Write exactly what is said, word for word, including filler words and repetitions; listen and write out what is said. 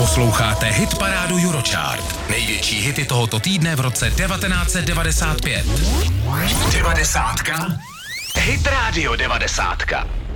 Posloucháte hitparádu Eurochart. Největší hity tohoto týdne v roce devatenáct set devadesát pět. Devadesátka? Hit Radio devadesátka.